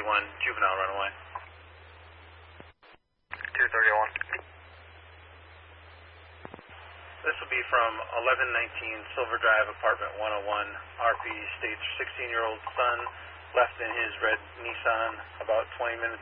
juvenile runaway. 231. This will be from 1119 Silver Drive, apartment 101. RP states 16-year-old son left in his red Nissan about 20 minutes